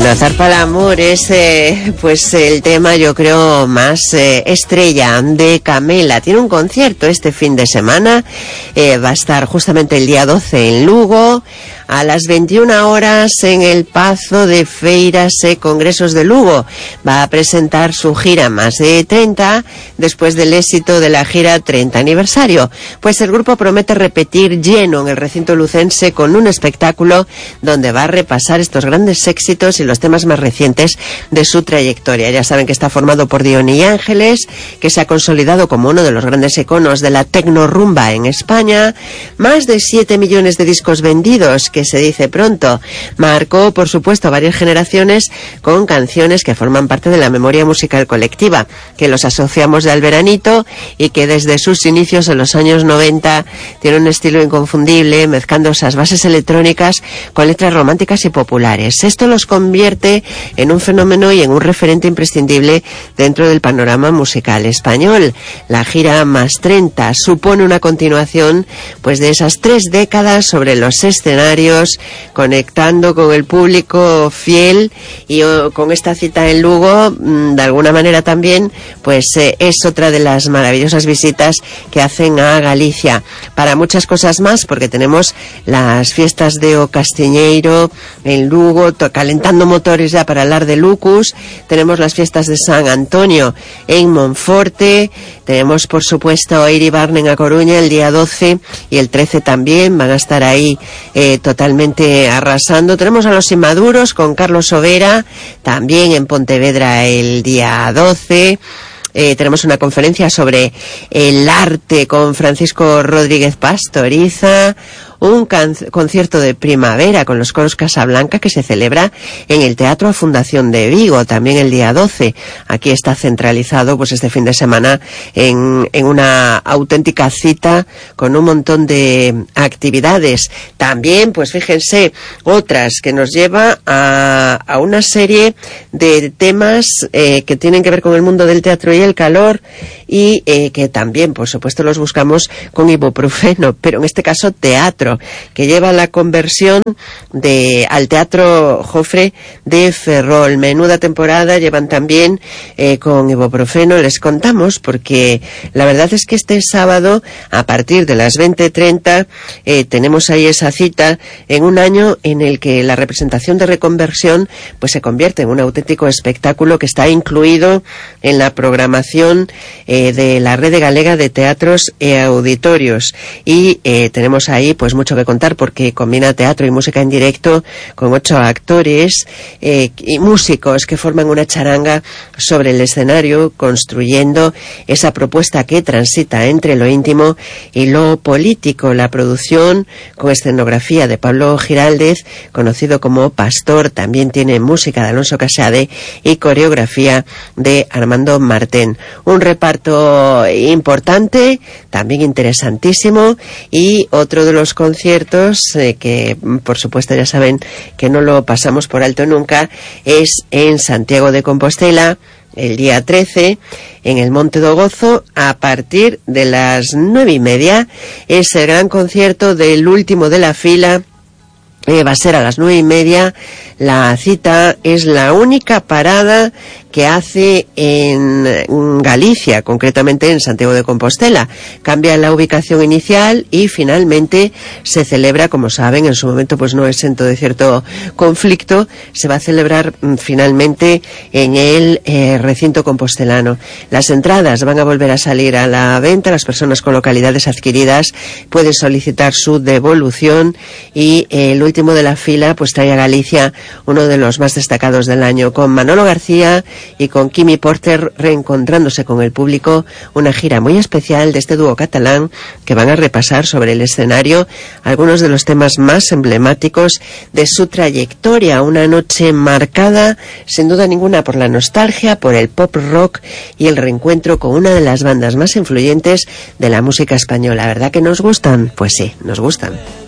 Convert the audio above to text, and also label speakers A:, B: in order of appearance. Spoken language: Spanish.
A: Nazar Palamur es pues el tema, yo creo, más estrella de Camela. Tiene un concierto este fin de semana, va a estar justamente el día 12 en Lugo, a las 21 horas en el Pazo de Feiras e Congresos de Lugo. Va a presentar su gira Más de 30 después del éxito de la gira 30 aniversario. Pues el grupo promete repetir lleno en el recinto lucense con un espectáculo donde va a repasar estos grandes éxitos y los temas más recientes de su trayectoria. Ya saben que está formado por Diony Ángeles, que se ha consolidado como uno de los grandes iconos de la tecnorumba en España. Más de 7 millones de discos vendidos, que se dice pronto. Marcó, por supuesto, varias generaciones con canciones que forman parte de la memoria musical colectiva, que los asociamos de Al Veranito y que desde sus inicios en los años 90 tiene un estilo inconfundible, mezclando esas bases electrónicas con letras románticas y populares. Esto los convierte en un fenómeno y en un referente imprescindible dentro del panorama musical español. La gira Más 30 supone una continuación pues de esas 3 décadas sobre los escenarios, conectando con el público fiel, y con esta cita en Lugo, de alguna manera también, pues es otra de las maravillosas visitas que hacen a Galicia. Para muchas cosas más, porque tenemos las fiestas de O Castiñeiro en Lugo, calentando motores ya para hablar de Lucus, tenemos las fiestas de San Antonio en Monforte, tenemos por supuesto Eiri Barnen a Coruña el día 12 y el 13 también, van a estar ahí totalmente arrasando. Tenemos a los Inmaduros con Carlos Overa, también en Pontevedra el día 12. Tenemos una conferencia sobre el arte con Francisco Rodríguez Pastoriza, un concierto de primavera con los coros Casablanca que se celebra en el Teatro Fundación de Vigo, también el día 12. Aquí está centralizado pues este fin de semana en una auténtica cita con un montón de actividades. También, pues fíjense, otras que nos lleva a una serie de temas que tienen que ver con el mundo del teatro y el calor, y que también, por supuesto, los buscamos con ibuprofeno, pero en este caso teatro, que lleva la conversión al Teatro Jofre de Ferrol. Menuda temporada llevan también con ibuprofeno, les contamos, porque la verdad es que este sábado, a partir de las 20:30, tenemos ahí esa cita en un año en el que la representación de reconversión pues se convierte en un auténtico espectáculo que está incluido en la programación de la Rede Galega de Teatros e Auditorios, y tenemos ahí pues mucho que contar, porque combina teatro y música en directo con 8 actores y músicos que forman una charanga sobre el escenario, construyendo esa propuesta que transita entre lo íntimo y lo político. La producción, con escenografía de Pablo Giraldez, conocido como Pastor, también tiene música de Alonso Casade y coreografía de Armando Martén. Un reparto importante, también interesantísimo, y otro de los conciertos que por supuesto ya saben que no lo pasamos por alto nunca, es en Santiago de Compostela el día 13 en el Monte do Gozo a partir de las 9:30. Es el gran concierto del último de la fila. Va a ser a las 9:30. La cita es la única parada que hace en Galicia, concretamente en Santiago de Compostela. Cambia la ubicación inicial y finalmente se celebra, como saben, en su momento pues no exento de cierto conflicto, se va a celebrar finalmente en el recinto compostelano. Las entradas van a volver a salir a la venta. Las personas con localidades adquiridas pueden solicitar su devolución, y el último de la fila pues trae a Galicia uno de los más destacados del año, con Manolo García y con Kimi Porter reencontrándose con el público, una gira muy especial de este dúo catalán que van a repasar sobre el escenario algunos de los temas más emblemáticos de su trayectoria. Una noche marcada sin duda ninguna por la nostalgia, por el pop rock y el reencuentro con una de las bandas más influyentes de la música española. ¿Verdad que nos gustan? Pues sí, nos gustan.